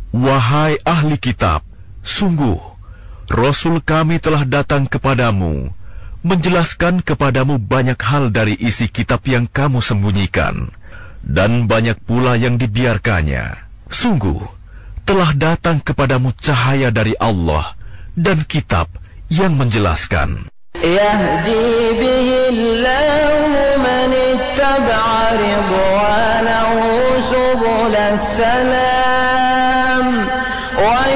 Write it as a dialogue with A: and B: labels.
A: Wahai ahli kitab, sungguh Rasul kami telah datang kepadamu, menjelaskan kepadamu banyak hal dari isi kitab yang kamu sembunyikan, dan banyak pula yang dibiarkannya. Sungguh, telah datang kepadamu cahaya dari Allah dan kitab yang menjelaskan.
B: يهدي به الله من اتبع رضوانه